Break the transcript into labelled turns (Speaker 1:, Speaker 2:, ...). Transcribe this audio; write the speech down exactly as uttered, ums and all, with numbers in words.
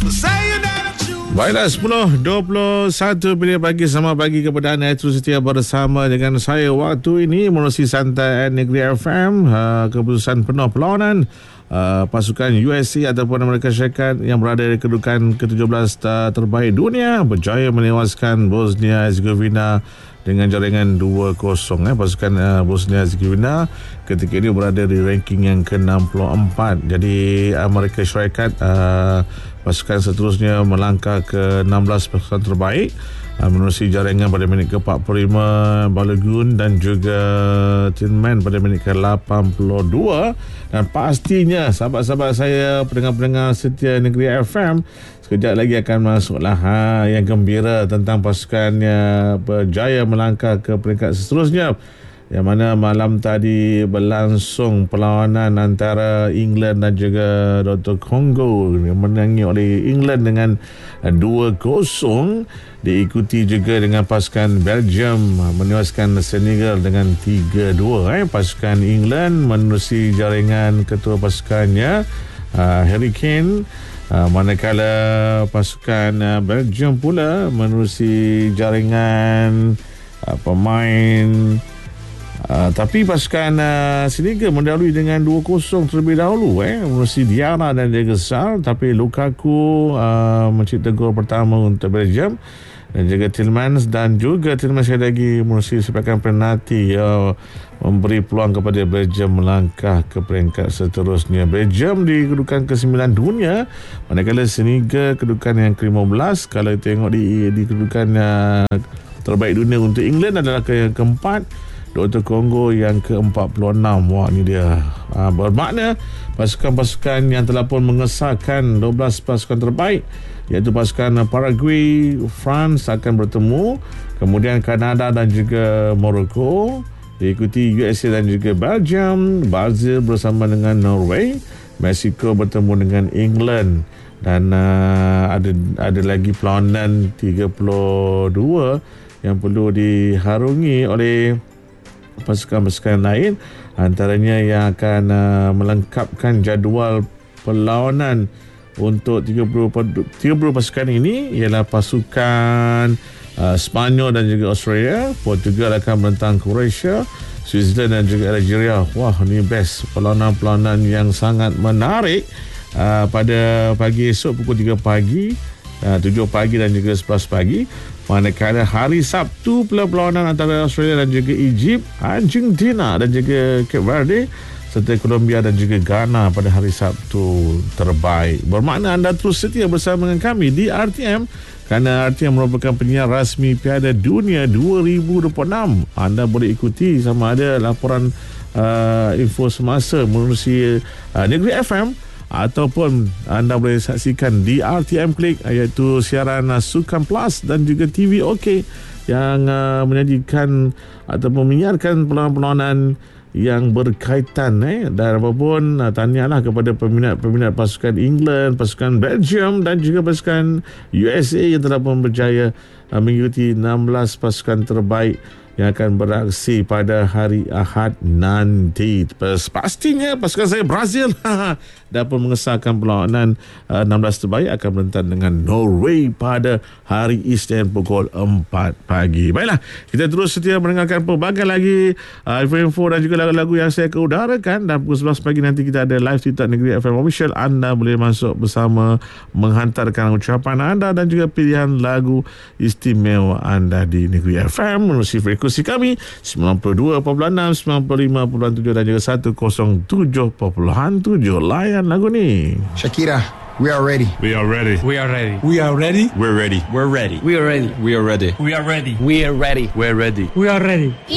Speaker 1: Baiklah, sepuluh dua puluh satu pilihan pagi. Selamat pagi kepada anda terus setia bersama dengan saya waktu ini menerusi Santai Negeri F M. uh, Keputusan penuh perlawanan uh, pasukan U S A ataupun Amerika Syarikat yang berada di kedudukan ke tujuh belas terbaik dunia berjaya menewaskan Bosnia Herzegovina dengan jaringan dua kosong. Eh. Pasukan uh, Bosnia Herzegovina ketika ini berada di ranking yang ke enam puluh empat. Jadi Amerika Syarikat uh, pasukan seterusnya melangkah ke enam belas pasukan terbaik uh, menerusi jaringan pada minit ke empat puluh lima Balogun dan juga Tillman pada minit ke lapan puluh dua. Dan pastinya sahabat-sahabat saya, pendengar-pendengar setia Negeri F M, sekejap lagi akan masuklah ha, yang gembira tentang pasukannya berjaya melangkah ke peringkat seterusnya, yang mana malam tadi berlangsung perlawanan antara England dan juga Doktor Congo yang menangi oleh England dengan dua kosong, diikuti juga dengan pasukan Belgium menewaskan Senegal dengan tiga dua. Eh. Pasukan England menerusi jaringan ketua pasukannya uh, Harry Kane, uh, manakala pasukan uh, Belgium pula menerusi jaringan uh, pemain Uh, tapi pasukan uh, Senegal mendahului dengan dua kosong terlebih dahulu eh menerusi Diarra dan juga Sal, tapi Lukaku uh, mencipta gol pertama untuk Belgium dan juga Tillmans dan juga Tillmans sekali lagi menerusi sepakan penalti uh, memberi peluang kepada Belgium melangkah ke peringkat seterusnya. Belgium di kedudukan ke sembilan dunia, manakala Senegal kedudukan yang ke lima belas. Kalau tengok di, di kedudukan uh, terbaik dunia untuk England adalah ke yang keempat, Doktor Congo yang ke empat puluh enam. Wah, ni dia. Ha, bermakna pasukan-pasukan yang telah pun mengesahkan dua belas pasukan terbaik, iaitu pasukan Paraguay, France akan bertemu, kemudian Kanada dan juga Morocco, diikuti U S A dan juga Belgium, Brazil bersama dengan Norway, Mexico bertemu dengan England, dan uh, ada ada lagi perlawanan tiga puluh dua yang perlu diharungi oleh pasukan-pasukan lain, antaranya yang akan uh, melengkapkan jadual perlawanan untuk tiga puluh, tiga puluh pasukan ini ialah pasukan uh, Sepanyol dan juga Australia. Portugal akan menentang Croatia, Switzerland dan juga Algeria. Wah, ni best perlawanan-perlawanan yang sangat menarik uh, pada pagi esok pukul tiga pagi, uh, tujuh pagi dan juga sebelas pagi. Manakala hari Sabtu pula perlawanan antara Australia dan juga Egypt, Argentina dan juga Cape Verde serta Colombia dan juga Ghana pada hari Sabtu terbaik. Bermakna anda terus setia bersama dengan kami di R T M, kerana R T M merupakan penyiar rasmi Piala Dunia dua ribu dua puluh enam. Anda boleh ikuti sama ada laporan uh, info semasa menerusi uh, Negeri F M, ataupun anda boleh saksikan di R T M Klik, iaitu siaran uh, Sukan Plus dan juga T V OK yang uh, menyajikan ataupun menyiarkan perlawanan-perlawanan yang berkaitan eh. Dan apapun uh, tahniahlah kepada peminat-peminat pasukan England, pasukan Belgium dan juga pasukan U S A yang telah pun berjaya uh, mengikuti enam belas pasukan terbaik yang akan beraksi pada hari Ahad nanti. Pastinya pasukan saya Brazil dan pun mengesahkan perlawanan uh, enam belas terbaik akan menentang dengan Norway pada hari Isnin pukul empat pagi. Baiklah, kita terus setia mendengarkan pelbagai lagi uh, info-info dan juga lagu-lagu yang saya keudarakan. Dan pukul sebelas pagi nanti kita ada live TikTok Negeri F M Official. Anda boleh masuk bersama menghantarkan ucapan anda dan juga pilihan lagu istimewa anda di Negeri F M menerusi frekuensi kami sembilan puluh dua perpuluhan enam, sembilan puluh lima perpuluhan tujuh dan juga seratus tujuh perpuluhan tujuh. Layan lagu ni.
Speaker 2: Shakira, we are ready.
Speaker 3: We are ready.
Speaker 4: We are ready.
Speaker 3: We are ready.
Speaker 4: We're ready.
Speaker 3: We're ready.
Speaker 4: We are ready.
Speaker 3: We are ready.
Speaker 4: We are ready.
Speaker 3: We are ready.
Speaker 4: We're ready.
Speaker 3: We're ready.
Speaker 4: We are ready.